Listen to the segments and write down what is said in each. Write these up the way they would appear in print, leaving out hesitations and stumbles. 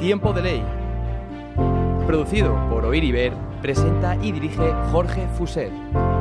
Tiempo de Ley. Producido por Oír y Ver, presenta y dirige Jorge Fuset.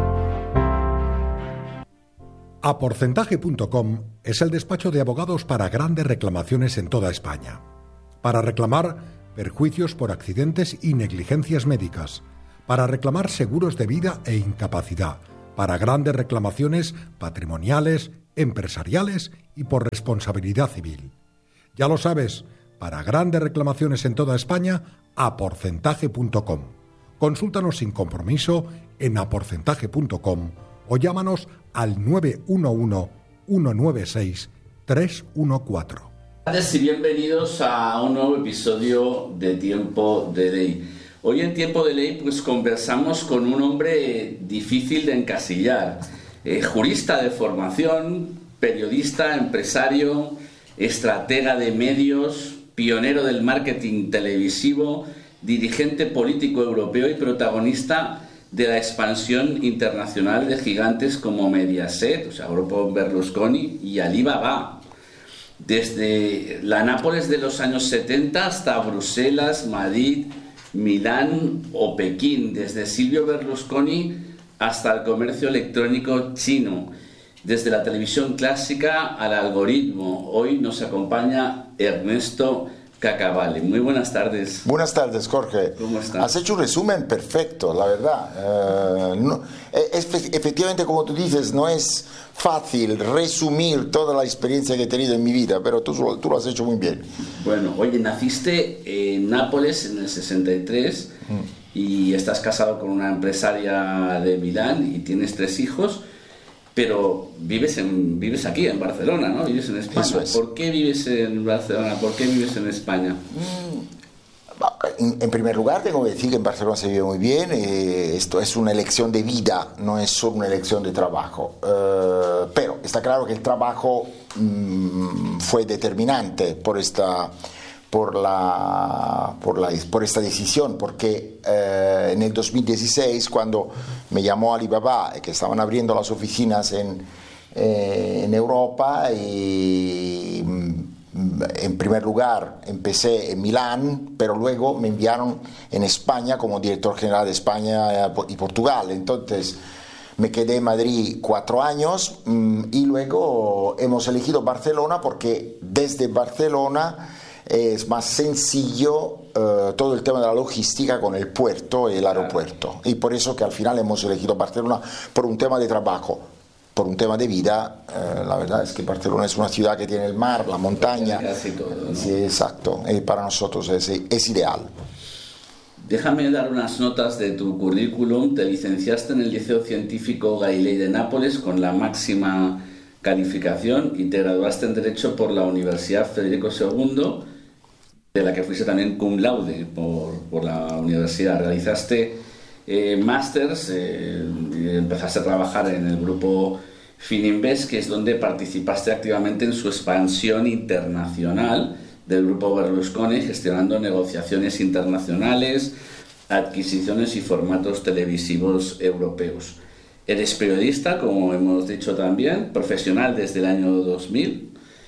Aporcentaje.com es el despacho de abogados para grandes reclamaciones en toda España. Para reclamar perjuicios por accidentes y negligencias médicas. Para reclamar seguros de vida e incapacidad. Para grandes reclamaciones patrimoniales, empresariales y por responsabilidad civil. Ya lo sabes, para grandes reclamaciones en toda España, aporcentaje.com. Consúltanos sin compromiso en aporcentaje.com o llámanos al 911-196-314. Buenas tardes y bienvenidos a un nuevo episodio de Tiempo de Ley. Hoy en Tiempo de Ley pues conversamos con un hombre difícil de encasillar, jurista de formación, periodista, empresario, estratega de medios, pionero del marketing televisivo, dirigente político europeo y protagonista de la expansión internacional de gigantes como Mediaset, o sea, Grupo Berlusconi y Alibaba. Desde la Nápoles de los años 70 hasta Bruselas, Madrid, Milán o Pekín, desde Silvio Berlusconi hasta el comercio electrónico chino, desde la televisión clásica al algoritmo. Hoy nos acompaña Ernesto Caccavale. Muy buenas tardes. Buenas tardes, Jorge. ¿Cómo estás? Has hecho un resumen perfecto, la verdad. Efectivamente, como tú dices, no es fácil resumir toda la experiencia que he tenido en mi vida, pero tú lo has hecho muy bien. Bueno, oye, naciste en Nápoles en el 63 y estás casado con una empresaria de Milán y tienes 3 hijos. Pero vives aquí, en Barcelona, ¿no? Vives en España. Eso es. ¿Por qué vives en Barcelona? ¿Por qué vives en España? En primer lugar, tengo que decir que en Barcelona se vive muy bien. Esto es una elección de vida, no es solo una elección de trabajo. Pero está claro que el trabajo fue determinante por esta decisión, porque en el 2016, cuando me llamó Alibaba, que estaban abriendo las oficinas en Europa, y en primer lugar empecé en Milán, pero luego me enviaron en España como director general de España y Portugal. Entonces me quedé en Madrid 4 años y luego hemos elegido Barcelona porque desde Barcelona es más sencillo todo el tema de la logística con el puerto y el aeropuerto. Y por eso que al final hemos elegido Barcelona por un tema de trabajo. Por un tema de vida, la verdad es que Barcelona es una ciudad que tiene el mar, la montaña. Casi todo, ¿no? Sí, exacto. Y para nosotros es ideal. Déjame dar unas notas de tu currículum. Te licenciaste en el Liceo Científico Galilei de Nápoles con la máxima calificación y te graduaste en Derecho por la Universidad Federico II, de la que fuiste también cum laude por la universidad. Realizaste másters y empezaste a trabajar en el grupo Fininvest, que es donde participaste activamente en su expansión internacional del grupo Berlusconi, gestionando negociaciones internacionales, adquisiciones y formatos televisivos europeos. Eres periodista, como hemos dicho también, profesional desde el año 2000.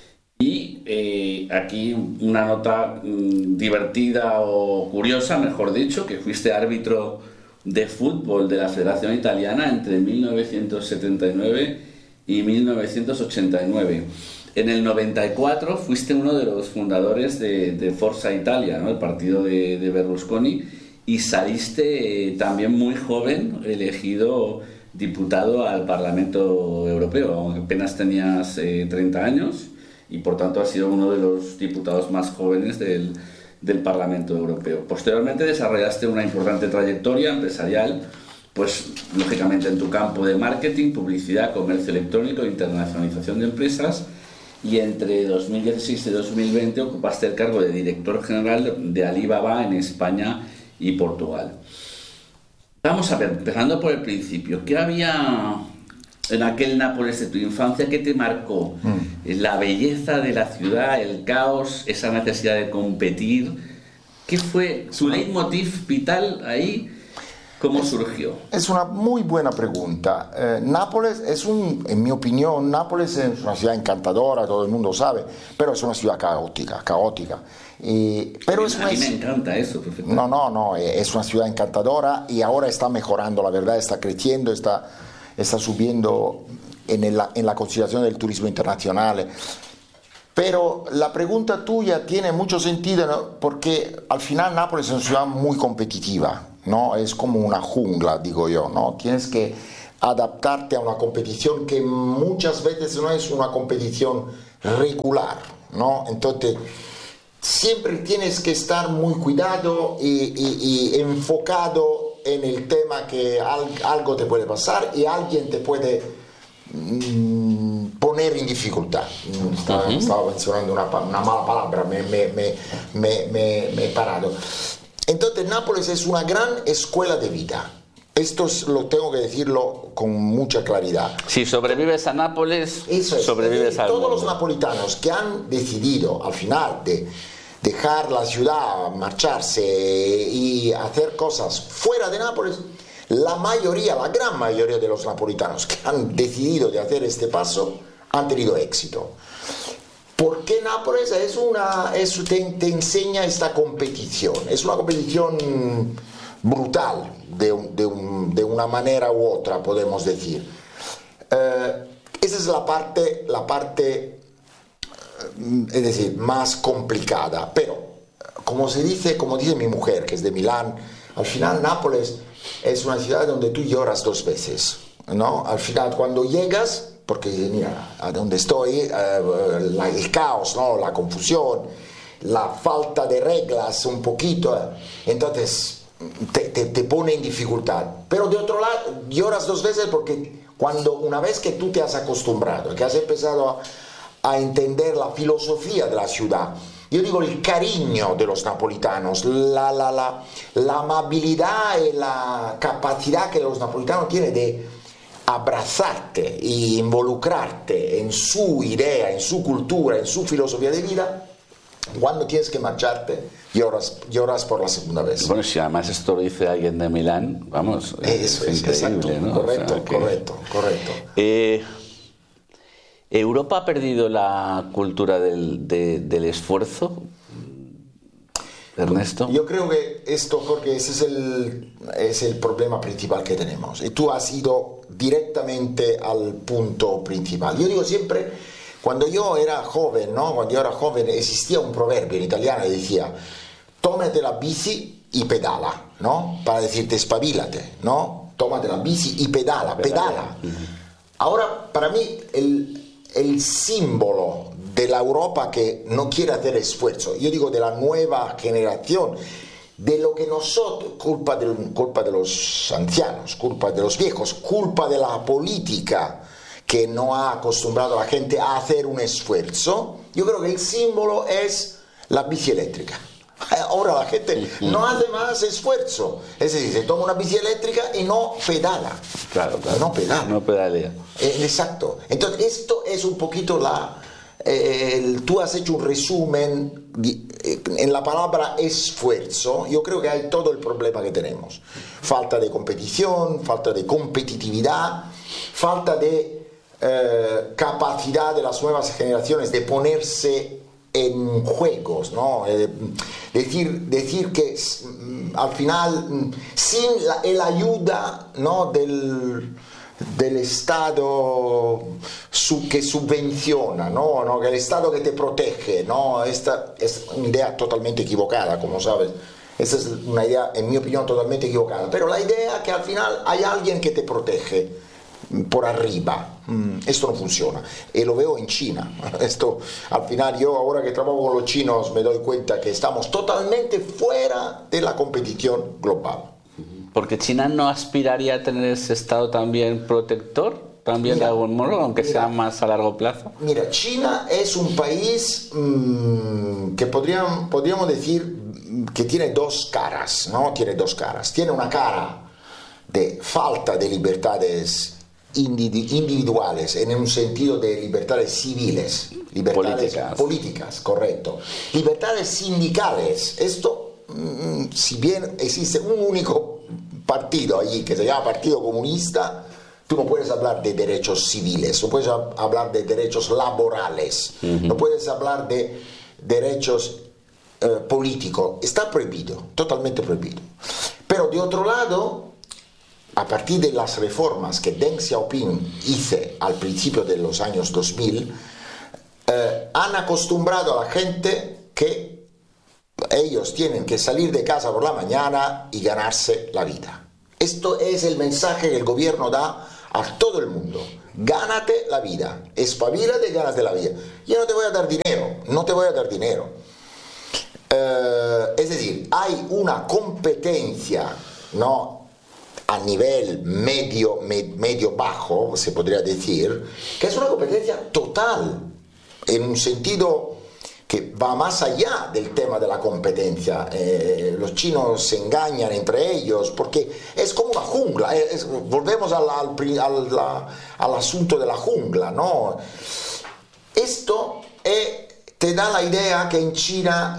Y aquí una nota divertida o curiosa, mejor dicho, que fuiste árbitro de fútbol de la Federación Italiana entre 1979 y 1989. En el 94 fuiste uno de los fundadores de Forza Italia, ¿no? El partido de Berlusconi, y saliste también muy joven elegido diputado al Parlamento Europeo. Apenas tenías 30 años. Y por tanto has sido uno de los diputados más jóvenes del Parlamento Europeo. Posteriormente desarrollaste una importante trayectoria empresarial, pues lógicamente en tu campo de marketing, publicidad, comercio electrónico, internacionalización de empresas, y entre 2016 y 2020 ocupaste el cargo de director general de Alibaba en España y Portugal. Vamos a ver, empezando por el principio, ¿qué había en aquel Nápoles de tu infancia? ¿Qué te marcó? La belleza de la ciudad, el caos, esa necesidad de competir. ¿Qué fue su leitmotiv vital ahí? ¿Cómo surgió? Es una muy buena pregunta. Nápoles en mi opinión, Nápoles es una ciudad encantadora, todo el mundo sabe, pero es una ciudad caótica. Pero a mí me encanta eso, perfectamente. No, es una ciudad encantadora y ahora está mejorando, la verdad, está creciendo, está subiendo en la consideración del turismo internacional. Pero la pregunta tuya tiene mucho sentido, ¿no? Porque al final Nápoles es una ciudad muy competitiva, ¿no? Es como una jungla, digo yo, ¿no? Tienes que adaptarte a una competición que muchas veces no es una competición regular, ¿no? Entonces, siempre tienes que estar muy cuidado y enfocado en el tema que algo te puede pasar y alguien te puede poner en dificultad. Estaba mencionando una mala palabra, me he parado. Entonces Nápoles es una gran escuela de vida. Esto lo tengo que decirlo con mucha claridad. Si sobrevives a Nápoles, sobrevives al mundo. Todos los mundo. napolitanos que han decidido al final de dejar la ciudad, marcharse y hacer cosas fuera de Nápoles, la gran mayoría de los napolitanos que han decidido de hacer este paso han tenido éxito. Porque Nápoles te enseña esta competición. Es una competición brutal, de una manera u otra, podemos decir. Esa es la parte, es decir, más complicada. Pero, como dice mi mujer, que es de Milán, al final Nápoles es una ciudad donde tú lloras 2 veces, ¿no? Al final, cuando llegas, porque mira, a donde estoy, el caos, ¿no? La confusión, la falta de reglas un poquito, entonces te pone en dificultad. Pero de otro lado, lloras 2 veces porque una vez que tú te has acostumbrado, que has empezado a entender la filosofía de la ciudad, yo digo el cariño de los napolitanos, la amabilidad y la capacidad que los napolitanos tienen de abrazarte e involucrarte en su idea, en su cultura, en su filosofía de vida, cuando tienes que marcharte, lloras por la segunda vez. Bueno, si además esto lo dice alguien de Milán, vamos, eso es increíble, exacto, ¿no? Correcto, O sea correcto. ¿Europa ha perdido la cultura del esfuerzo, Ernesto? Yo creo que esto, Jorge, ese es el problema principal que tenemos. Y tú has ido directamente al punto principal. Yo digo siempre, cuando yo era joven, ¿no? Cuando yo era joven existía un proverbio en italiano que decía: tómate la bici y pedala, ¿no? Para decirte espabilate, ¿no? Tómate la bici y pedala. Ahora, para mí, el símbolo de la Europa que no quiere hacer esfuerzo, yo digo de la nueva generación, de lo que nosotros, culpa de los ancianos, culpa de los viejos, culpa de la política que no ha acostumbrado a la gente a hacer un esfuerzo, yo creo que el símbolo es la bici eléctrica. Ahora la gente no hace más esfuerzo, es decir, se toma una bici eléctrica y no pedala. Claro. No pedalea. Exacto. Entonces esto es un poquito tú has hecho un resumen en la palabra esfuerzo. Yo creo que hay todo el problema que tenemos: falta de competición, falta de competitividad, falta de capacidad de las nuevas generaciones de ponerse en juegos, ¿no? Decir que al final, sin la ayuda, ¿no? del Estado que subvenciona, ¿no? Que el Estado que te protege, ¿no? Esta es una idea totalmente equivocada, como sabes. Esa es una idea, en mi opinión, totalmente equivocada. Pero la idea que al final hay alguien que te protege por arriba, esto no funciona. Y lo veo en China. Esto, al final, yo ahora que trabajo con los chinos me doy cuenta que estamos totalmente fuera de la competición global. Porque China no aspiraría a tener ese Estado también protector, también de algún modo, aunque sea más a largo plazo. Mira, China es un país que podríamos decir que tiene 2 caras, ¿no? Tiene 2 caras. Tiene una cara de falta de libertades individuales, en un sentido de libertades civiles, libertades políticas, correcto. Libertades sindicales. Esto, si bien existe un único partido allí que se llama Partido Comunista, tú no puedes hablar de derechos civiles, no puedes hablar de derechos laborales, no puedes hablar de derechos políticos. Está prohibido, totalmente prohibido. Pero de otro lado, a partir de las reformas que Deng Xiaoping hizo al principio de los años 2000, han acostumbrado a la gente que ellos tienen que salir de casa por la mañana y ganarse la vida. Esto es el mensaje que el gobierno da a todo el mundo. Gánate la vida, espabilate y gánate la vida. Yo no te voy a dar dinero, no te voy a dar dinero. Es decir, hay una competencia, ¿no?, a nivel medio-bajo, se podría decir, que es una competencia total, en un sentido que va más allá del tema de la competencia. Los chinos se engañan entre ellos porque es como una jungla. Volvemos al asunto de la jungla, ¿no? Esto te da la idea que en China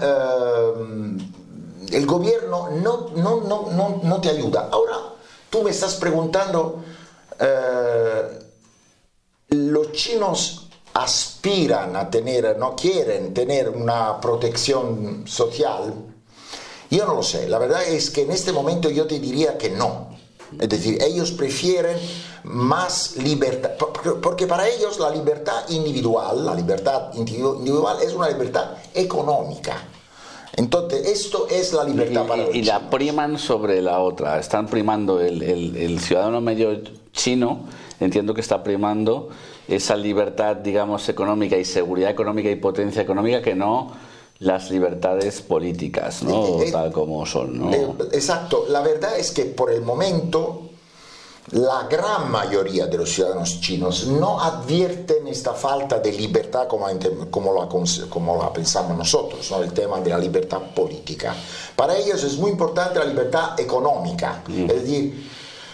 el gobierno no te ayuda. Ahora, tú me estás preguntando, los chinos aspiran a tener, no quieren tener una protección social. Yo no lo sé, la verdad es que en este momento yo te diría que no. Es decir, ellos prefieren más libertad, porque para ellos la libertad individual es una libertad económica. Entonces, esto es la libertad para los y la priman sobre la otra. Están primando el ciudadano medio chino, entiendo que está primando esa libertad, digamos, económica y seguridad económica y potencia económica, que no las libertades políticas, ¿no? Tal como son, ¿no? Exacto. La verdad es que por el momento la gran mayoría de los ciudadanos chinos no advierten esta falta de libertad como la pensamos nosotros, ¿no? El tema de la libertad política. Para ellos es muy importante la libertad económica, es decir,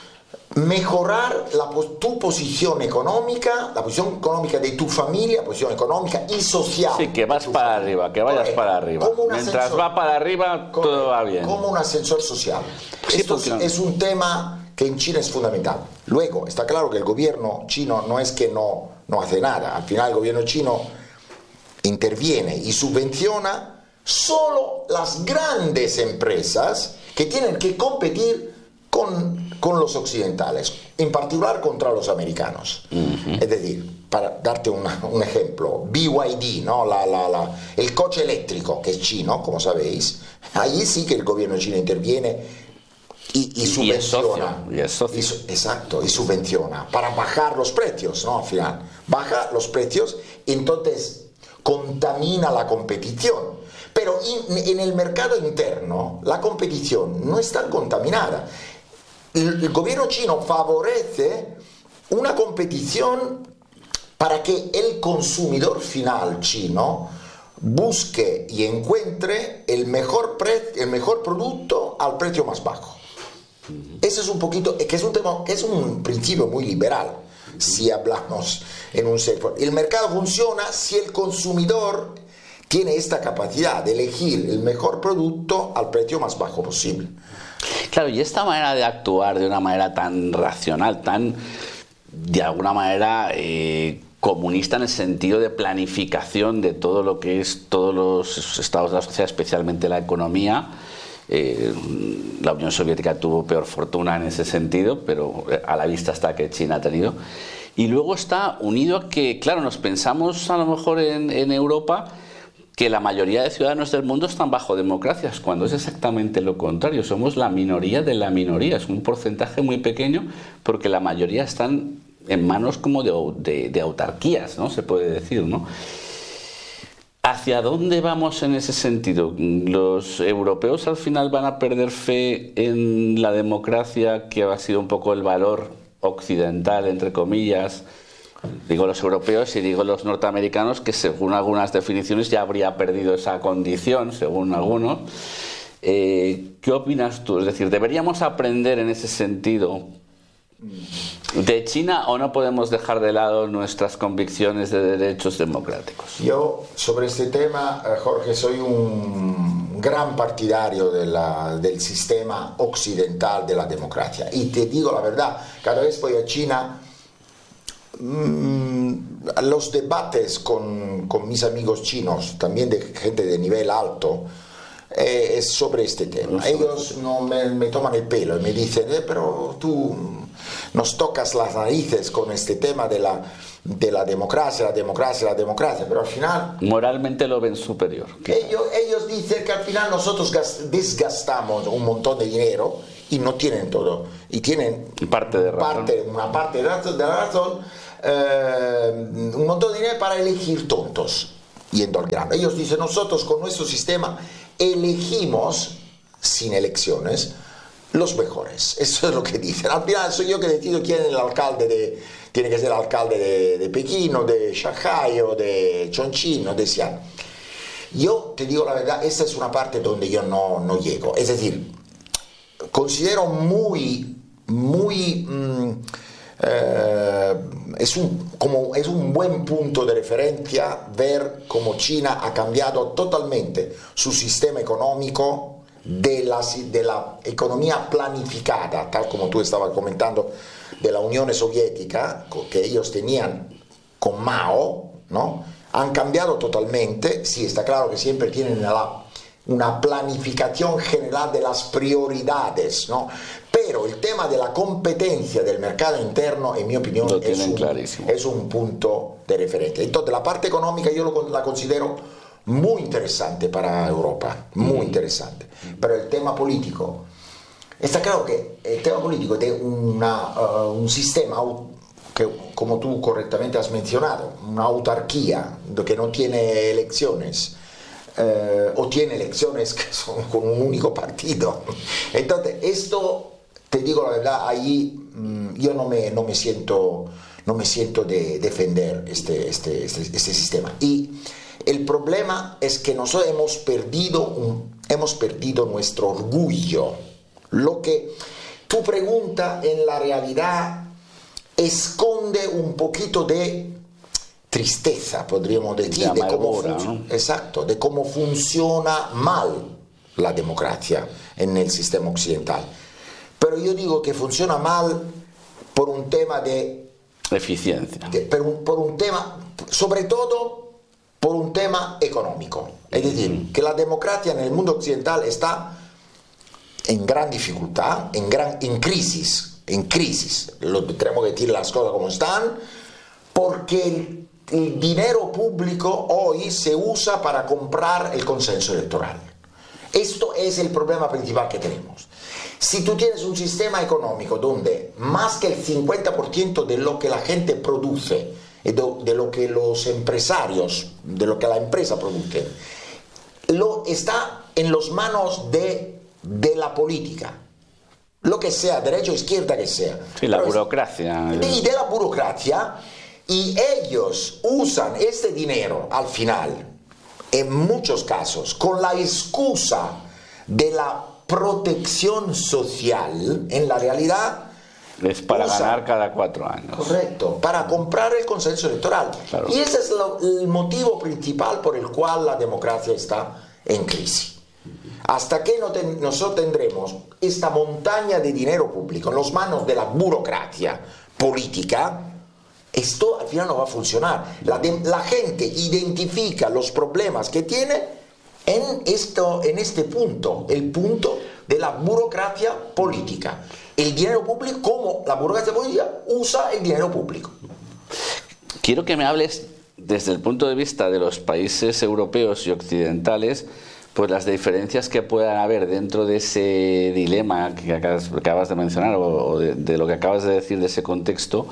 mejorar tu posición económica, la posición económica de tu familia, posición económica y social. Sí, que vas para arriba, que vayas para arriba. Mientras va para arriba, todo va bien. Como un ascensor social. Sí, Esto es un tema que en China es fundamental. Luego, está claro que el gobierno chino no es que no hace nada. Al final el gobierno chino interviene y subvenciona solo las grandes empresas que tienen que competir con los occidentales, en particular contra los americanos. Es decir, para darte un ejemplo, BYD, ¿no? El coche eléctrico, que es chino, como sabéis, allí sí que el gobierno chino interviene y subvenciona. Y es socio. Exacto, y subvenciona para bajar los precios, ¿no? Al final, baja los precios, entonces contamina la competición. Pero en el mercado interno, la competición no está contaminada. El gobierno chino favorece una competición para que el consumidor final chino busque y encuentre el mejor producto al precio más bajo. Ese es un poquito, que es un tema, que es un principio muy liberal, si hablamos en un sector. El mercado funciona si el consumidor tiene esta capacidad de elegir el mejor producto al precio más bajo posible. Claro, y esta manera de actuar de una manera tan racional, tan, de alguna manera, comunista en el sentido de planificación de todo lo que es todos los estados de la sociedad, especialmente la economía. La Unión Soviética tuvo peor fortuna en ese sentido, pero a la vista está que China ha tenido. Y luego está unido a que, claro, nos pensamos a lo mejor en Europa que la mayoría de ciudadanos del mundo están bajo democracias, cuando es exactamente lo contrario. Somos la minoría de la minoría, es un porcentaje muy pequeño, porque la mayoría están en manos como de autarquías, ¿no? Se puede decir, ¿no? ¿Hacia dónde vamos en ese sentido? ¿Los europeos al final van a perder fe en la democracia, que ha sido un poco el valor occidental, entre comillas? Digo los europeos y digo los norteamericanos, que según algunas definiciones ya habría perdido esa condición, según algunos. ¿Qué opinas tú? Es decir, ¿deberíamos aprender en ese sentido de China o no podemos dejar de lado nuestras convicciones de derechos democráticos? Yo sobre este tema, Jorge, soy un gran partidario del sistema occidental de la democracia. Y te digo la verdad, cada vez voy a China, los debates con mis amigos chinos, también de gente de nivel alto, es sobre este tema. Ellos no me toman el pelo y me dicen, pero tú nos tocas las narices con este tema de la democracia, pero al final... Moralmente lo ven superior. Ellos dicen que al final nosotros desgastamos un montón de dinero y no tienen todo. Y tienen una parte de la razón, un montón de dinero para elegir tontos, yendo al grano. Ellos dicen, nosotros con nuestro sistema elegimos, sin elecciones, los mejores. Eso es lo que dicen. Al final soy yo que decido quién es el alcalde tiene que ser el alcalde de Pekín o de Shanghai o de Chongqing o de Xi'an. Yo te digo la verdad, esa es una parte donde yo no llego. Es decir, considero es un buen punto de referencia ver cómo China ha cambiado totalmente su sistema económico de la economía planificada, tal como tú estabas comentando, de la Unión Soviética, que ellos tenían con Mao, ¿no? Han cambiado totalmente. Sí, está claro que siempre tienen una planificación general de las prioridades, ¿no? Pero el tema de la competencia del mercado interno, en mi opinión, es un punto de referencia. Entonces, la parte económica yo la considero muy interesante para Europa, muy interesante. Pero el tema político, está claro que el tema político de un sistema que, como tú correctamente has mencionado, una autarquía que no tiene elecciones, o tiene elecciones que son con un único partido. Entonces, esto, te digo la verdad, ahí yo no me siento de defender este sistema. Y el problema es que nosotros hemos perdido nuestro orgullo. Lo que tu pregunta en la realidad esconde un poquito de tristeza, podríamos decir, de amargura, de cómo funciona mal la democracia en el sistema occidental. Pero yo digo que funciona mal por un tema de eficiencia, por un tema, sobre todo por un tema económico. Es decir, que la democracia en el mundo occidental está en gran dificultad, en crisis. Tenemos que decir las cosas como están, porque el dinero público hoy se usa para comprar el consenso electoral. Esto es el problema principal que tenemos. Si tú tienes un sistema económico donde más que el 50% de lo que la gente produce, de lo que los empresarios, de lo que la empresa produce, está en las manos de la política, lo que sea, derecha o izquierda que sea. Sí, la burocracia. Y de la burocracia, y ellos usan este dinero al final, en muchos casos, con la excusa de la protección social, en la realidad es para ganar cada 4 años. Correcto, para comprar el consenso electoral. Claro. Y ese es el motivo principal por el cual la democracia está en crisis. Hasta que nosotros tendremos esta montaña de dinero público en las manos de la burocracia política, esto al final no va a funcionar. La gente identifica los problemas que tiene en este punto, el punto de la burocracia política. El dinero público, cómo la burocracia política usa el dinero público. Quiero que me hables desde el punto de vista de los países europeos y occidentales, pues las diferencias que puedan haber dentro de ese dilema que acabas de mencionar o de lo que acabas de decir, de ese contexto,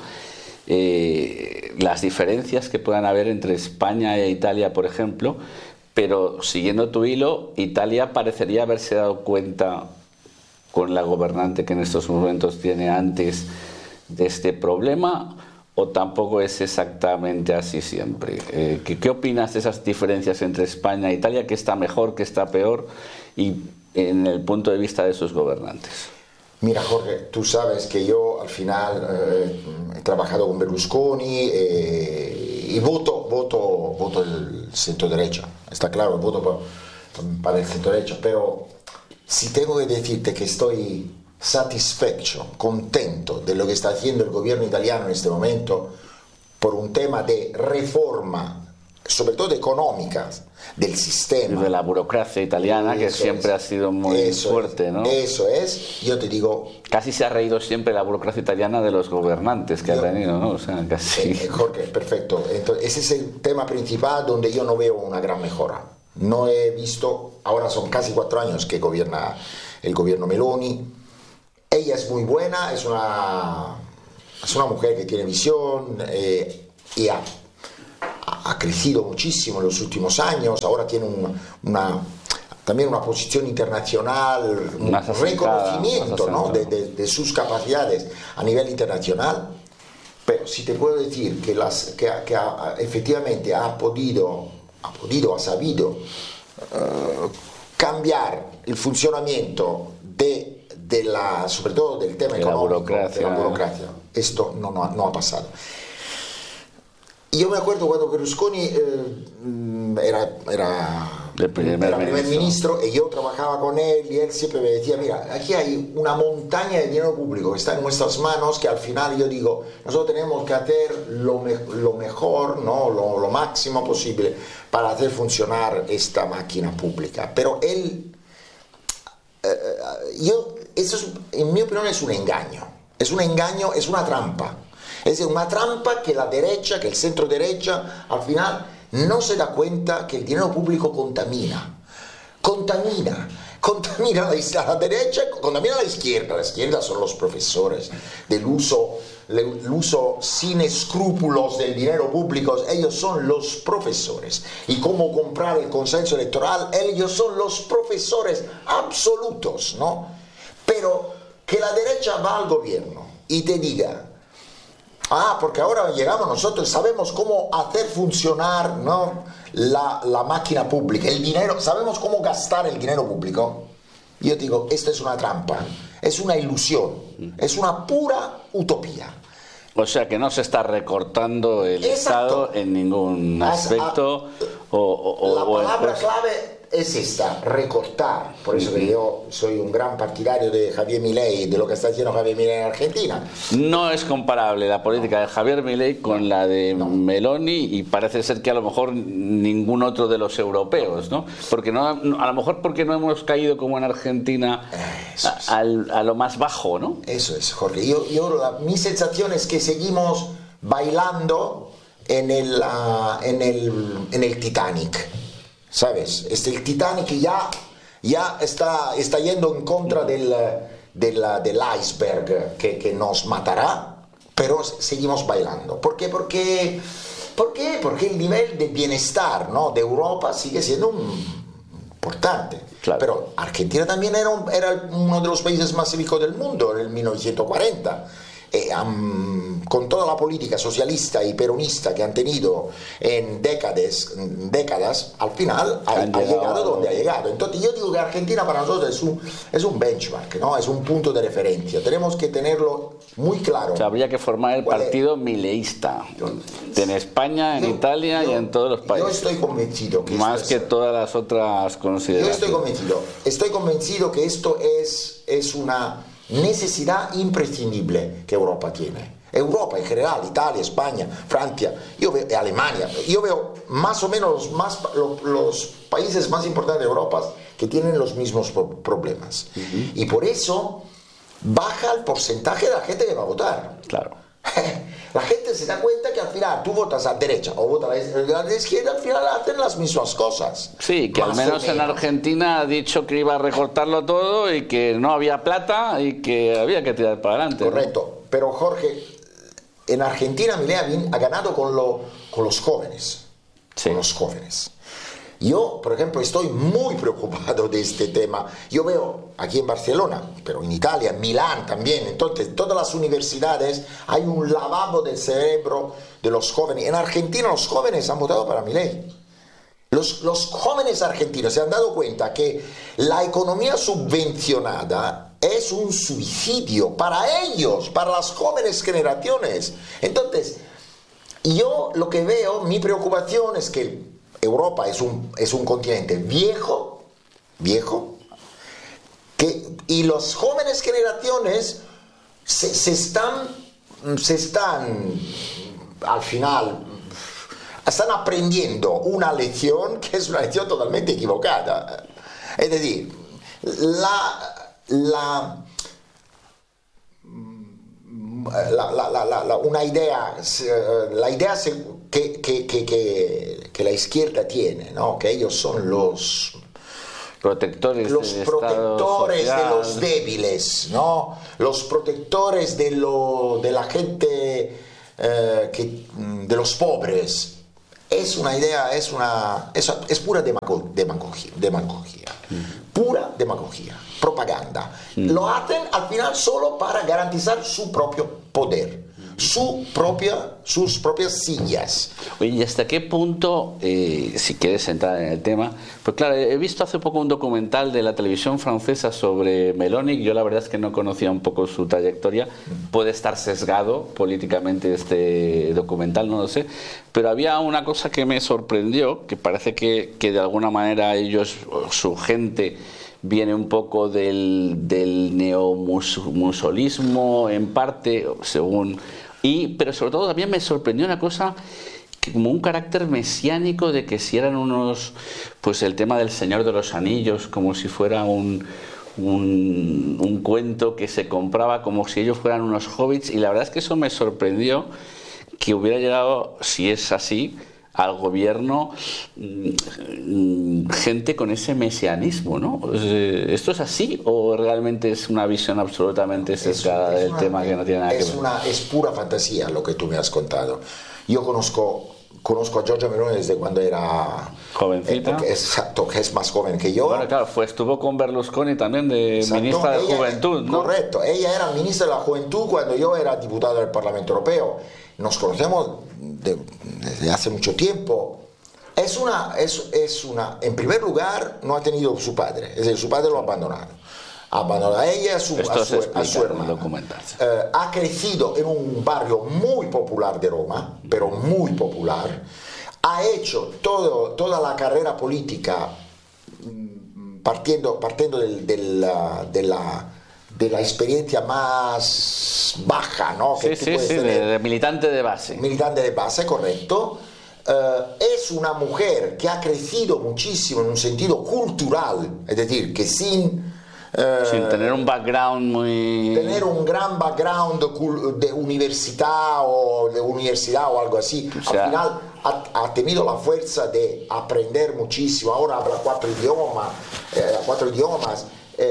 las diferencias que puedan haber entre España e Italia, por ejemplo, pero siguiendo tu hilo, Italia parecería haberse dado cuenta con la gobernante que en estos momentos tiene antes de este problema, o tampoco es exactamente así siempre. ¿Qué opinas de esas diferencias entre España e Italia? ¿Qué está mejor, qué está peor? Y en el punto de vista de sus gobernantes. Mira, Jorge, tú sabes que yo al final he trabajado con Berlusconi y voto el centro derecha. Está claro, voto para el centro derecho, pero si tengo que decirte que estoy satisfecho, contento de lo que está haciendo el gobierno italiano en este momento por un tema de reforma, sobre todo económica, del sistema. Y de la burocracia italiana, que siempre ha sido muy fuerte, ¿no? Eso es, yo te digo... Casi se ha reído siempre la burocracia italiana de los gobernantes que ha tenido, ¿no? O sea, casi... Jorge, perfecto. Entonces, ese es el tema principal donde yo no veo una gran mejora. No he visto, ahora son casi 4 años que gobierna el gobierno Meloni. Ella es muy buena, es una mujer que tiene visión y ha crecido muchísimo en los últimos años. Ahora tiene también una posición internacional, un reconocimiento, ¿no? de sus capacidades a nivel internacional. Pero si te puedo decir que efectivamente ha sabido cambiar el funcionamiento sobre todo del tema económico, de la burocracia. Esto no ha pasado. Yo me acuerdo cuando Berlusconi era primer ministro y yo trabajaba con él y él siempre me decía, mira, aquí hay una montaña de dinero público que está en nuestras manos, que al final yo digo, nosotros tenemos que hacer lo mejor, ¿no? lo máximo posible para hacer funcionar esta máquina pública. Pero él, en mi opinión es un engaño, es una trampa. Es decir, una trampa que la derecha, que el centro derecha, al final no se da cuenta que el dinero público contamina a la derecha, contamina a la izquierda son los profesores del uso sin escrúpulos del dinero público, ellos son los profesores, y cómo comprar el consenso electoral, ellos son los profesores absolutos, ¿no? Pero que la derecha va al gobierno y te diga, porque ahora llegamos nosotros, sabemos cómo hacer funcionar, ¿no? la máquina pública, el dinero, sabemos cómo gastar el dinero público. Yo digo, esto es una trampa, es una ilusión, es una pura utopía. O sea que no se está recortando el Estado en ningún aspecto. La palabra clave es esta, recortar. Por eso que yo soy un gran partidario de Javier Milei, de lo que está haciendo Javier Milei en Argentina. No es comparable la política de Javier Milei con la de Meloni, y parece ser que a lo mejor ningún otro de los europeos, ¿no? Porque a lo mejor porque no hemos caído como en Argentina a lo más bajo, ¿no? Eso es, Jorge. Mi sensación es que seguimos bailando en el Titanic. ¿Sabes? El Titanic ya está yendo en contra del iceberg que nos matará, pero seguimos bailando. ¿Por qué? Porque el nivel de bienestar, ¿no? de Europa sigue siendo importante. Claro. Pero Argentina también era uno de los países más ricos del mundo en el 1940. Con toda la política socialista y peronista que han tenido en décadas, al final ha llegado donde ha llegado. Entonces yo digo que Argentina para nosotros es un benchmark, ¿no? Es un punto de referencia. Tenemos que tenerlo muy claro. O sea, habría que formar el partido mileísta en España, en Italia y en todos los países. Yo estoy convencido que más que todas las otras consideraciones. Yo estoy convencido que esto es una necesidad imprescindible que Europa tiene. Europa en general, Italia, España, Francia, Alemania. Yo veo más o menos los países más importantes de Europa que tienen los mismos problemas. Uh-huh. Y por eso baja el porcentaje de la gente que va a votar. Claro. La gente se da cuenta que al final tú votas a la derecha o votas a la izquierda, al final hacen las mismas cosas. Sí, que al menos en Argentina ha dicho que iba a recortarlo todo y que no había plata y que había que tirar para adelante. Correcto, ¿no? Pero Jorge, en Argentina Milei ha ganado con los jóvenes. Sí. Con los jóvenes. Yo, por ejemplo, estoy muy preocupado de este tema. Yo veo aquí en Barcelona, pero en Italia, en Milán también, entonces, en todas las universidades hay un lavado del cerebro de los jóvenes. En Argentina los jóvenes han votado para Milei. Los jóvenes argentinos se han dado cuenta que la economía subvencionada es un suicidio para ellos, para las jóvenes generaciones. Entonces, yo lo que veo, mi preocupación es que Europa es un continente viejo, viejo, y las jóvenes generaciones se están al final están aprendiendo una lección que es una lección totalmente equivocada. Es decir, una idea, la idea que la izquierda tiene, ¿no? Que ellos son los protectores de los débiles, ¿no? Los protectores de la gente, de los pobres. Es una idea, es pura demagogia, pura demagogia, propaganda. Lo hacen al final solo para garantizar su propio poder, sus propias sillas. Oye, ¿y hasta qué punto, si quieres entrar en el tema? Pues claro, he visto hace poco un documental de la televisión francesa sobre Meloni. Yo la verdad es que no conocía un poco su trayectoria. Puede estar sesgado políticamente este documental, no lo sé. Pero había una cosa que me sorprendió, que parece que de alguna manera ellos, su gente, viene un poco del neomusolismo, en parte, según... pero sobre todo también me sorprendió una cosa, que como un carácter mesiánico, de que si eran unos, pues el tema del Señor de los Anillos, como si fuera un cuento que se compraba, como si ellos fueran unos hobbits, y la verdad es que eso me sorprendió, que hubiera llegado, si es así, al gobierno gente con ese mesianismo, ¿no? ¿Esto es así o realmente es una visión absolutamente sesgada del tema que no tiene nada que ver? Es pura fantasía lo que tú me has contado. Yo conozco a Giorgia Meloni desde cuando era jovencita. Exacto, que es más joven que yo. Bueno, claro, estuvo con Berlusconi también de ministra de Juventud, ¿no? Correcto, ella era ministra de la Juventud cuando yo era diputado del Parlamento Europeo. Nos conocemos desde hace mucho tiempo. En primer lugar, no ha tenido su padre, es decir, su padre lo ha abandonado. Abandonó a ella, a su hermana. Ha crecido en un barrio muy popular de Roma, pero muy popular. Ha hecho toda la carrera política partiendo de la experiencia más baja, ¿no? Que sí, de militante de base. Militante de base, correcto. Es una mujer que ha crecido muchísimo en un sentido cultural, es decir, que sin tener un background tener un gran background de universidad o algo así, o sea, al final ha tenido la fuerza de aprender muchísimo. Ahora habla 4 idiomas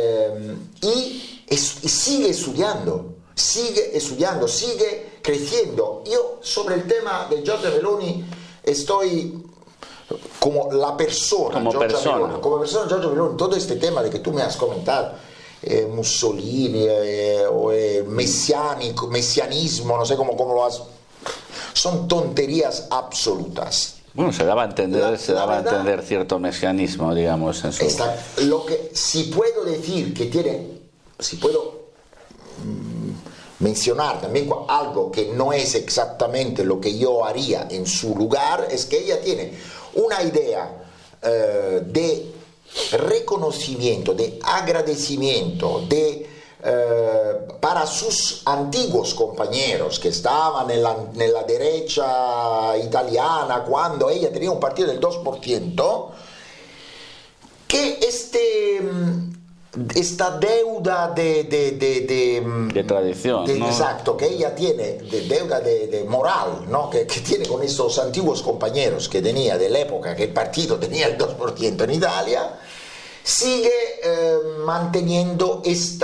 y sigue estudiando, sigue creciendo. Yo sobre el tema de Giorgia Meloni estoy como la persona, Giorgia Meloni, todo este tema de que tú me has comentado, Mussolini o mesianismo, no sé cómo lo has... Son tonterías absolutas. Bueno, se daba a entender cierto mesianismo, digamos. En su... Lo que si puedo decir que tiene, si puedo mencionar también algo que no es exactamente lo que yo haría en su lugar, es que ella tiene una idea de reconocimiento, de agradecimiento, para sus antiguos compañeros que estaban en la derecha italiana cuando ella tenía un partido del 2%, que esta deuda de tradición, ¿no? Exacto, que ella tiene, de deuda de moral, ¿no? que tiene con estos antiguos compañeros que tenía de la época que el partido tenía el 2% en Italia, sigue manteniendo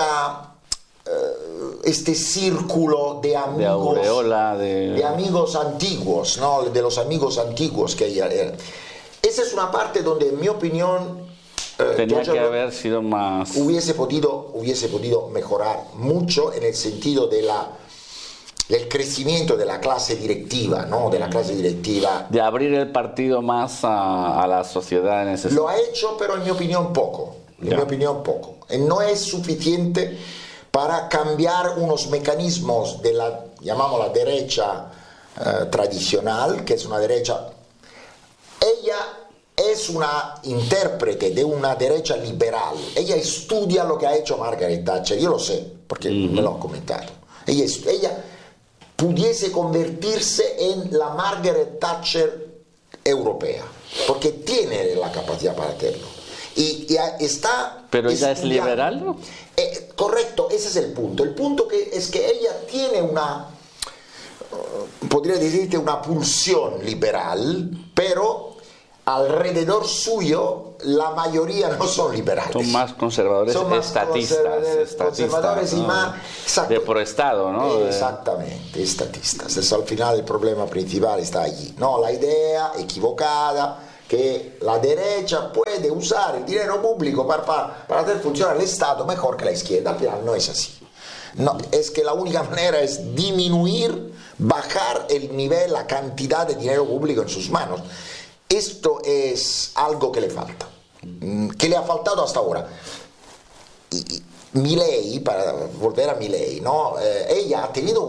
este círculo de amigos, de aureola, de amigos antiguos, ¿no? De los amigos antiguos que ella era. Esa es una parte donde, en mi opinión, tenía que haber sido más... Hubiese podido mejorar mucho en el sentido del crecimiento de la clase directiva, ¿no? De la clase directiva. De abrir el partido más a la sociedad en ese sentido. Lo ha hecho, pero en mi opinión poco. No es suficiente para cambiar unos mecanismos de llamamos la derecha tradicional, que es una derecha... es una intérprete de una derecha liberal. Ella estudia lo que ha hecho Margaret Thatcher, yo lo sé, porque me lo han comentado. Ella pudiese convertirse en la Margaret Thatcher europea, porque tiene la capacidad para hacerlo. Y está... ¿Pero ella es estudiando. liberal, no? Correcto, ese es el punto. El punto es que ella tiene una, podría decirte, una pulsión liberal, pero alrededor suyo la mayoría no son liberales. Son más conservadores, son más conservadores ¿no? y más... Exacto. De pro Estado, ¿no? Exactamente, estatistas. Eso, al final el problema principal está allí, ¿no? La idea equivocada que la derecha puede usar el dinero público para hacer funcionar el Estado mejor que la izquierda. Al final no es así. No, es que la única manera es disminuir, bajar el nivel, la cantidad de dinero público en sus manos. Esto es algo que le falta, que le ha faltado hasta ahora. Y Milei, para volver a Milei, ¿no? Ella ha tenido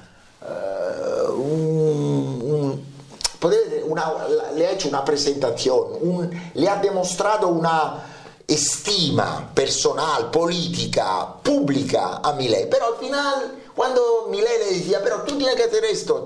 le ha hecho una presentación, le ha demostrado una estima personal, política, pública a Milei, pero al final cuando Milei le decía, pero tú tienes que hacer esto,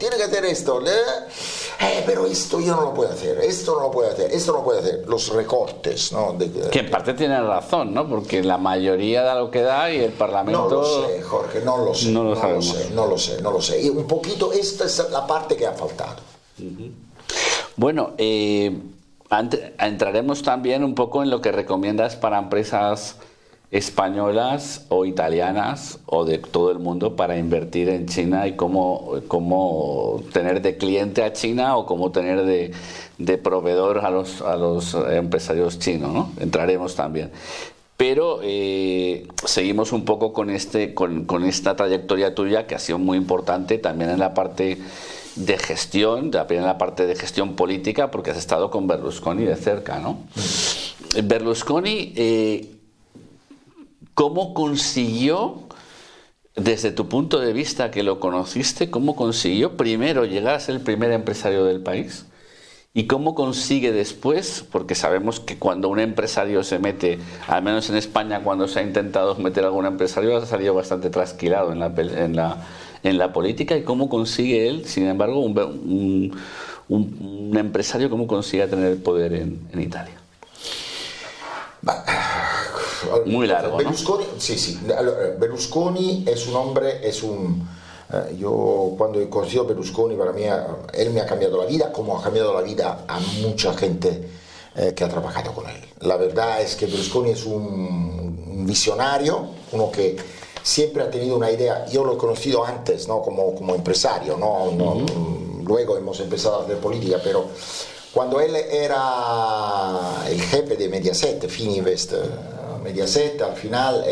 pero esto yo no lo puedo hacer, esto no lo puedo hacer, los recortes, ¿no? Que en parte tiene razón, ¿no? Porque la mayoría da lo que da y el Parlamento... No lo sé, Jorge, no lo sé, no lo sé, y un poquito esta es la parte que ha faltado. Bueno, entraremos también un poco en lo que recomiendas para empresas españolas o italianas o de todo el mundo para invertir en China y cómo tener de cliente a China o cómo tener de proveedor a los empresarios chinos, ¿no? Entraremos también. Pero seguimos un poco con esta trayectoria tuya que ha sido muy importante también en la parte de gestión, también en la parte de gestión política, porque has estado con Berlusconi de cerca, ¿no? Berlusconi, ¿cómo consiguió, desde tu punto de vista que lo conociste, cómo consiguió primero llegar a ser el primer empresario del país? ¿Y cómo consigue después? Porque sabemos que cuando un empresario se mete, al menos en España, cuando se ha intentado meter a algún empresario, ha salido bastante trasquilado en la política. ¿Y cómo consigue él, sin embargo, un empresario, cómo consigue tener el poder en Italia? Muy largo, Berlusconi, ¿no? Sí. Berlusconi es un hombre, yo cuando he conocido a Berlusconi, para mí, él me ha cambiado la vida, como ha cambiado la vida a mucha gente que ha trabajado con él. La verdad es que Berlusconi es un visionario, uno que siempre ha tenido una idea. Yo lo he conocido antes, ¿no? como empresario, ¿no? Luego hemos empezado a hacer política, pero cuando él era el jefe de Mediaset, Fininvest, Mediaset, al final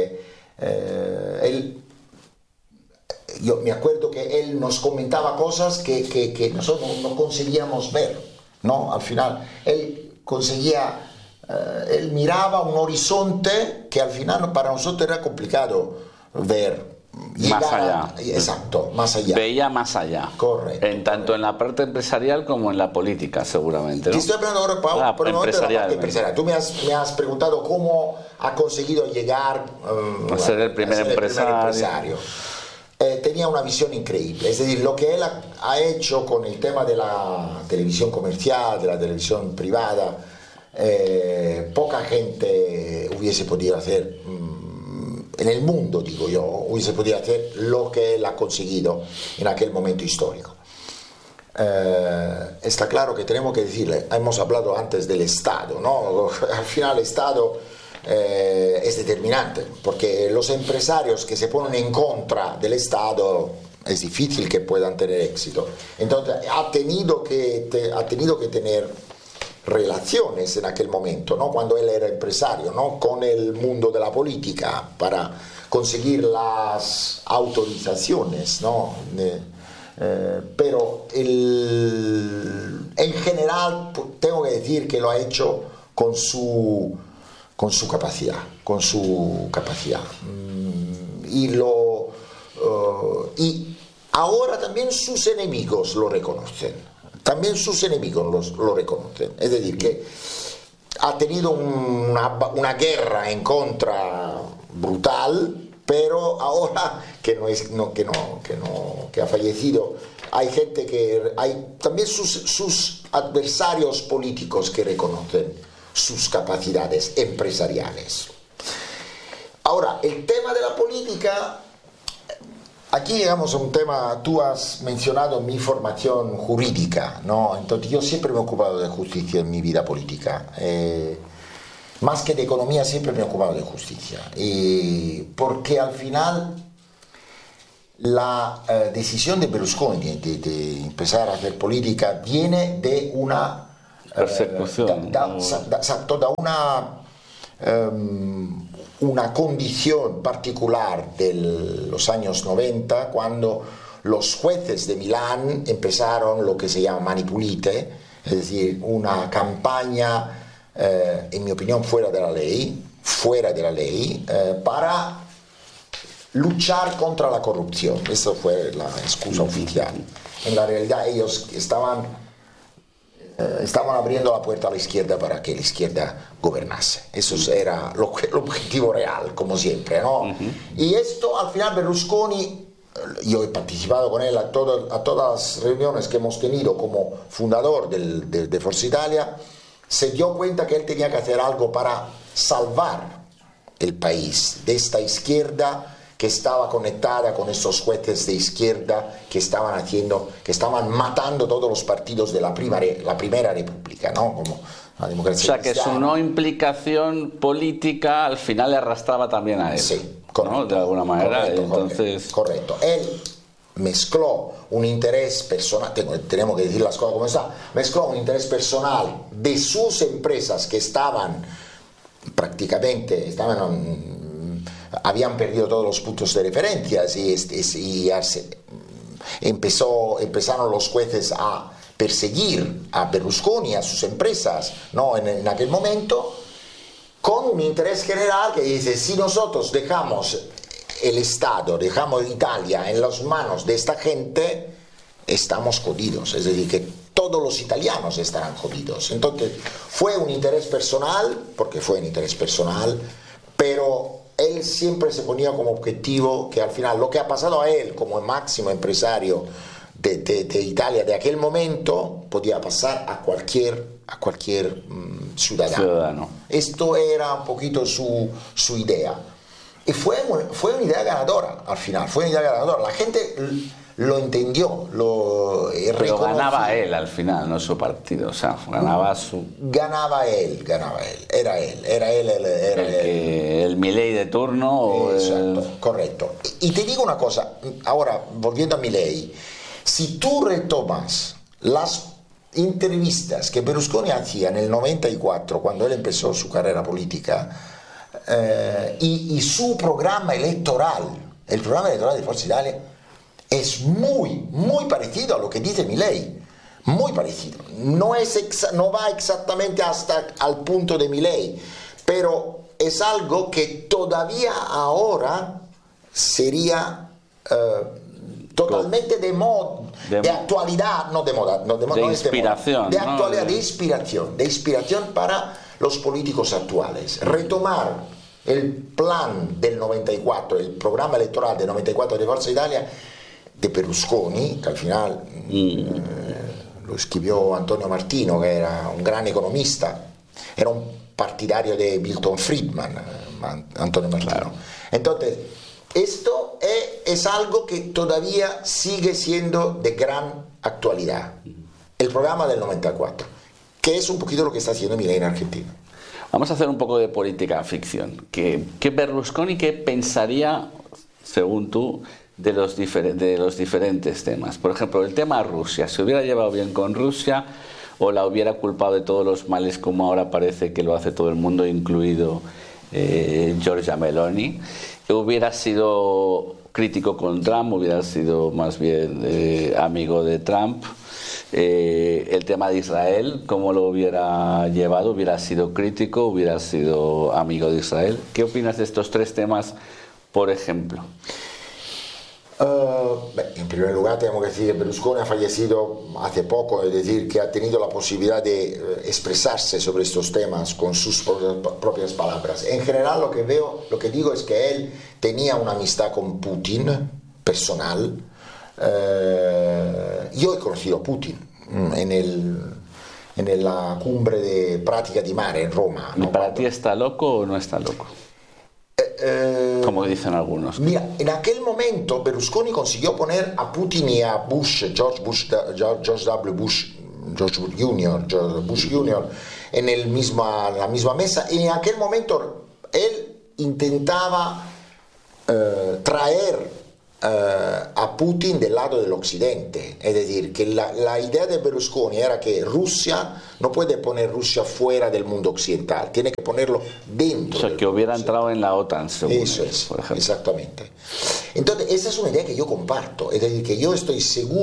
yo me acuerdo que él nos comentaba cosas que nosotros no conseguíamos ver, ¿no? Al final él conseguía, él miraba un horizonte que al final para nosotros era complicado ver. Más allá. Exacto, más allá. Veía más allá. Correcto. Tanto en la parte empresarial como en la política, seguramente, ¿no? Te estoy hablando ahora, Pau, por el momento de la parte empresarial. Tú me has preguntado cómo ha conseguido llegar a ser el primer empresario. Tenía una visión increíble, es decir, lo que él ha hecho con el tema de la televisión comercial, de la televisión privada, poca gente hubiese podido hacer en el mundo, digo yo, hubiese podido hacer lo que él ha conseguido en aquel momento histórico. Está claro que tenemos que decirle, hemos hablado antes del Estado, ¿no? Al final el Estado es determinante, porque los empresarios que se ponen en contra del Estado es difícil que puedan tener éxito. Entonces ha tenido que tener relaciones en aquel momento, ¿no? Cuando él era empresario, ¿no? Con el mundo de la política para conseguir las autorizaciones, ¿no? Pero en general tengo que decir que lo ha hecho con su capacidad, y ahora también sus enemigos lo reconocen. también sus enemigos lo reconocen. Es decir, que ha tenido una guerra en contra brutal, pero ahora que ha fallecido, hay gente hay también sus adversarios políticos que reconocen sus capacidades empresariales. Ahora, el tema de la política, aquí llegamos a un tema. Tú has mencionado mi formación jurídica, ¿no? Entonces yo siempre me he ocupado de justicia en mi vida política. Más que de economía, siempre me he ocupado de justicia. Porque al final la decisión de Berlusconi de empezar a hacer política viene de una persecución. Exacto, da una condición particular de los años 90, cuando los jueces de Milán empezaron lo que se llama Mani Pulite, es decir, una campaña, en mi opinión, fuera de la ley, para luchar contra la corrupción. Esa fue la excusa oficial. En la realidad ellos estaban abriendo la puerta a la izquierda para que la izquierda gobernase. Eso era el objetivo real, como siempre, ¿no? Y esto, al final, Berlusconi, yo he participado con él a todas las reuniones que hemos tenido como fundador de Forza Italia, se dio cuenta que él tenía que hacer algo para salvar el país de esta izquierda que estaba conectada con estos jueces de izquierda que estaban matando todos los partidos de la primera república, ¿no? Como la democracia. O sea, que su no implicación política al final le arrastraba también a él. Sí, correcto, ¿no? De alguna manera. Correcto, entonces... correcto. Él mezcló un interés personal, tenemos que decir las cosas como están, mezcló un interés personal de sus empresas que habían perdido todos los puntos de referencia y empezaron los jueces a perseguir a Berlusconi, a sus empresas, ¿no? en aquel momento, con un interés general que dice: si nosotros dejamos el Estado, dejamos Italia en las manos de esta gente, estamos jodidos, es decir, que todos los italianos estarán jodidos. Entonces fue un interés personal, pero él siempre se ponía como objetivo que al final lo que ha pasado a él como el máximo empresario de Italia de aquel momento podía pasar a cualquier ciudadano. Esto era un poquito su idea. Y fue una idea ganadora al final, La gente lo entendió, Pero ganaba él al final, no su partido, o sea, ganaba él, era él el Milei de turno. Exacto, correcto. Y te digo una cosa, ahora volviendo a Milei, si tú retomas las entrevistas que Berlusconi hacía en el 94, cuando él empezó su carrera política, y su programa electoral, el programa electoral de Forza Italia, es muy, muy parecido a lo que dice Milei, muy parecido. No va exactamente hasta al punto de Milei, pero es algo que todavía ahora sería totalmente de actualidad, no de moda, de inspiración, de actualidad, de inspiración para los políticos actuales. Retomar el plan del 94, el programa electoral del 94 de Forza Italia de Berlusconi, que al final lo escribió Antonio Martino, que era un gran economista, era un partidario de Milton Friedman, Antonio Martino. Claro. Entonces, esto es algo que todavía sigue siendo de gran actualidad. El programa del 94, que es un poquito lo que está haciendo Milei en Argentina. Vamos a hacer un poco de política ficción. ¿Qué Berlusconi qué pensaría, según tú, de los diferentes temas? Por ejemplo, el tema Rusia. ¿Se hubiera llevado bien con Rusia o la hubiera culpado de todos los males, como ahora parece que lo hace todo el mundo, incluido Giorgia Meloni? ¿Hubiera sido crítico con Trump? ¿Hubiera sido más bien amigo de Trump? El tema de Israel, ¿cómo lo hubiera llevado? ¿Hubiera sido crítico? ¿Hubiera sido amigo de Israel? ¿Qué opinas de estos tres temas, por ejemplo? En primer lugar tenemos que decir que Berlusconi ha fallecido hace poco, es decir, que ha tenido la posibilidad de expresarse sobre estos temas con sus propias palabras. En general lo que digo es que él tenía una amistad con Putin personal. Yo he conocido a Putin en la cumbre de Pratica di Mare en Roma. ¿Y para ti está loco o no está loco? Como dicen algunos. Mira, en aquel momento Berlusconi consiguió poner a Putin y a George W. Bush Jr. en la misma mesa, y en aquel momento él intentaba traer a Putin del lado del occidente, es decir, que la idea de Berlusconi era que Rusia no puede poner Rusia fuera del mundo occidental, tiene que ponerlo dentro. O sea, que hubiera entrado en la OTAN, según eso él, es, por ejemplo. exactamente. Entonces, esa es una idea que yo comparto, es decir, que yo estoy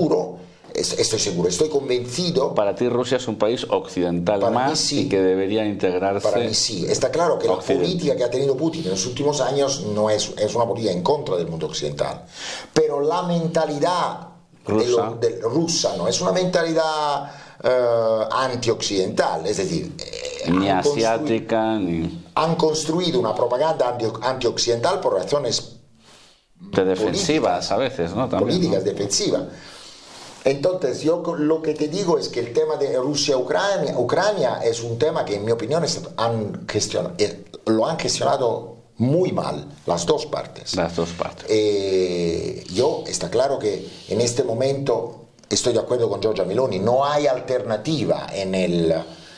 convencido. Para ti Rusia es un país occidental Para más mí sí. y que debería integrarse. Para mí sí, está claro que Occidente. La política que ha tenido Putin en los últimos años no es una política en contra del mundo occidental, pero la mentalidad rusa no es una mentalidad antioccidental, es decir, ni asiática ni han construido una propaganda antioccidental por razones de defensivas a veces, ¿no? También, políticas ¿no? defensivas. Entonces yo lo que te digo es que el tema de Rusia-Ucrania es un tema que en mi opinión lo han gestionado muy mal las dos partes. Las dos partes. Yo está claro que en este momento estoy de acuerdo con Giorgia Meloni, no hay alternativa en el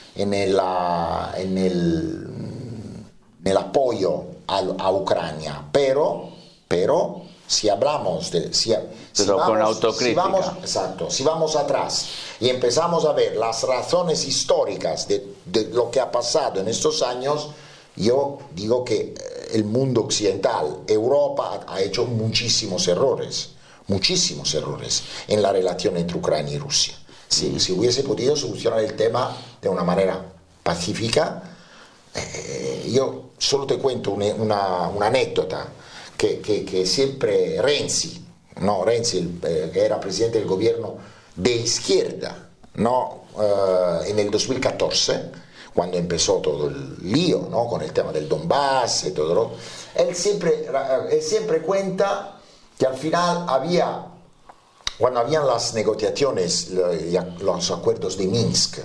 apoyo a Ucrania, pero si hablamos con autocrítica. Si vamos atrás y empezamos a ver las razones históricas de lo que ha pasado en estos años, yo digo que el mundo occidental, Europa, ha hecho muchísimos errores en la relación entre Ucrania y Rusia. Si hubiese podido solucionar el tema de una manera pacífica, yo solo te cuento una anécdota. Que siempre Renzi, que era presidente del gobierno de izquierda, en el 2014, cuando empezó todo el lío, con el tema del Donbass y todo, él siempre cuenta que al final cuando habían las negociaciones, los acuerdos de Minsk,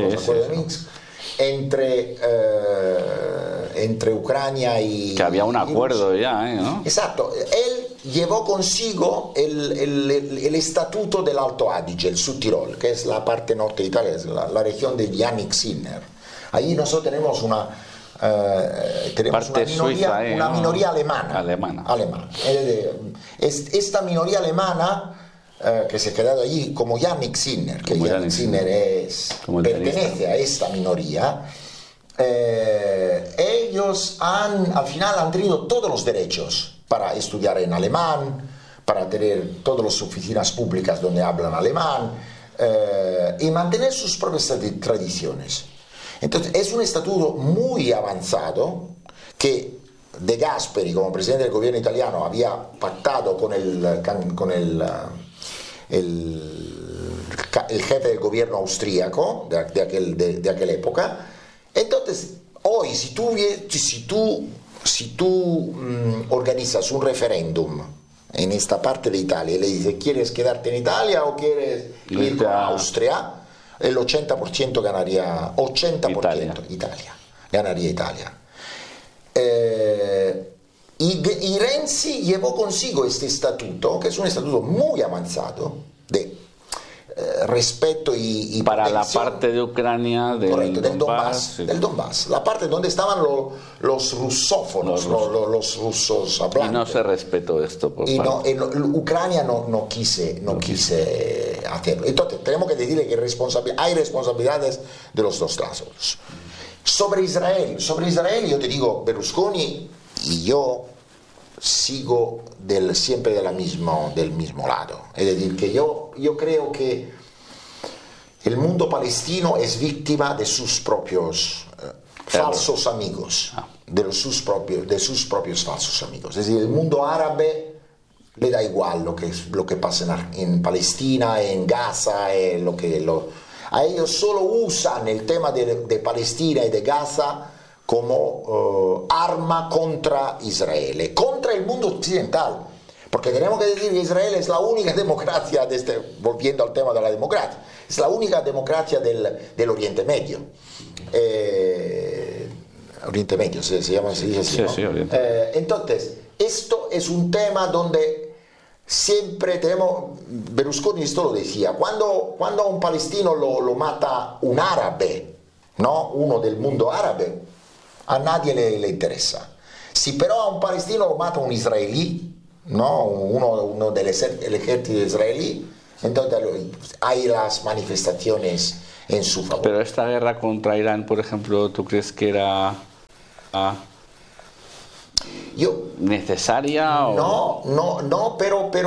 entre Ucrania y... Que había un acuerdo ya, ¿no? Exacto. Él llevó consigo el estatuto del Alto Adige, el Südtirol, que es la parte norte de Italia, es la región de Yannick Sinner. Allí nosotros tenemos una minoría alemana. Esta minoría alemana que se ha quedado allí, como Yannick Sinner, que Yannick Sinner pertenece a esta minoría, ellos al final han tenido todos los derechos para estudiar en alemán, para tener todas las oficinas públicas donde hablan alemán, y mantener sus propias tradiciones. Entonces es un estatuto muy avanzado que De Gasperi, como presidente del gobierno italiano, había pactado con el jefe del gobierno austríaco de aquella época. Entonces, hoy, si tú organizas un referéndum en esta parte de Italia y le dices, ¿quieres quedarte en Italia o quieres ir con Austria? El 80% ganaría, 80% Italia. Ganaría Italia. Y Renzi llevó consigo este estatuto, que es un estatuto muy avanzado de respeto y para la parte de Ucrania del Donbass, la parte donde estaban los rusófonos, los rusos hablantes. Y no se respetó esto por parte. Ucrania no quise hacerlo. Entonces tenemos que decirle que hay responsabilidades de los dos lados. Sobre Israel yo te digo, Berlusconi y yo sigo siempre del mismo lado. Es decir, que yo creo que el mundo palestino es víctima de sus propios falsos amigos, de sus propios falsos amigos. Es decir, el mundo árabe le da igual lo que pasa en Palestina, en Gaza, a ellos solo usan el tema de Palestina y de Gaza como arma contra Israel, contra el mundo occidental. Porque tenemos que decir que Israel es la única democracia, volviendo al tema de la democracia, es la única democracia del Oriente Medio. Oriente Medio, se llama, se dice así, sí, ¿no? Sí, Oriente. Entonces, esto es un tema donde siempre tenemos, Berlusconi esto lo decía, cuando a un palestino lo mata un árabe, ¿no? Uno del mundo árabe, a nadie le interesa. Si però a un palestino lo mata un israelí, ¿no? Uno del ejército israelí, entonces hay las manifestaciones en su favor. Pero esta guerra contra Irán, por ejemplo, ¿tú crees que era necesaria? No, pero